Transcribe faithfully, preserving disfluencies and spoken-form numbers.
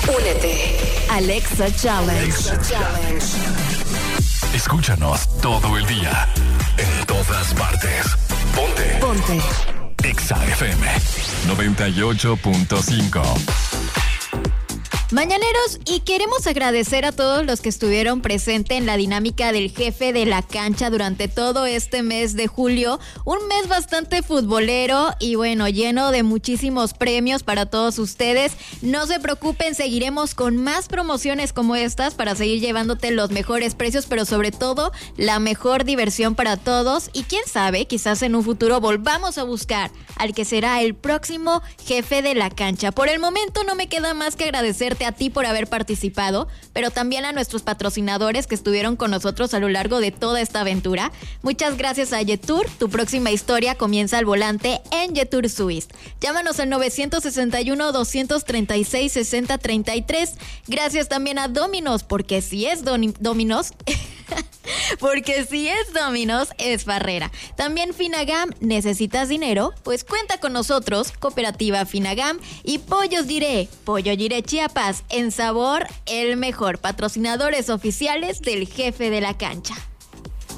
Únete. Alexa Challenge. Alexa Challenge. Escúchanos todo el día, en todas partes. Ponte. Ponte. Exa F M noventa y ocho punto cinco. Mañaneros, y queremos agradecer a todos los que estuvieron presentes en la dinámica del jefe de la cancha durante todo este mes de julio, un mes bastante futbolero y bueno, lleno de muchísimos premios para todos ustedes. No se preocupen, seguiremos con más promociones como estas para seguir llevándote los mejores precios, pero sobre todo la mejor diversión para todos, y quién sabe, quizás en un futuro volvamos a buscar al que será el próximo jefe de la cancha. Por el momento no me queda más que agradecerte a ti por haber participado, pero también a nuestros patrocinadores que estuvieron con nosotros a lo largo de toda esta aventura. Muchas gracias a Jetour. Tu próxima historia comienza al volante en Jetour Suisse. Llámanos al nueve seis uno, dos tres seis, seis cero tres tres. Gracias también a Domino's, porque si es Don- Domino's... Porque si es Domino's, es Barrera. También Finagam, ¿necesitas dinero? Pues cuenta con nosotros, Cooperativa Finagam y Pollos Diré, Pollo Diré Chiapas, en sabor el mejor, patrocinadores oficiales del jefe de la cancha.